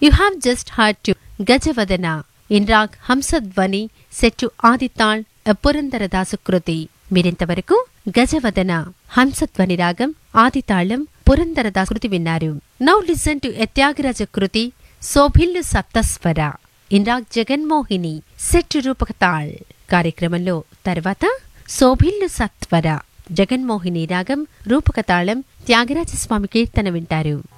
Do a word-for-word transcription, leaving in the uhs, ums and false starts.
You have just heard to Gajavadana in Rag Hamsadvani set to Adital a Purandaradasu Kruti. మీరింతవరకు గజవదన హంసధ్వని రాగం ఆదితాళం పురందరదాసు విన్నారు. Now listen to ఎత్యాగరాజ Kriti శోభిల్లు సప్తస్వర ఇన్రాగ్ Jaganmohini set రూపకతాళ్. కార్యక్రమంలో తర్వాత శోభిల్లు సత్వర జగన్మోహిని రాగం రూపకతాళం త్యాగరాజస్వామి కీర్తన వింటారు.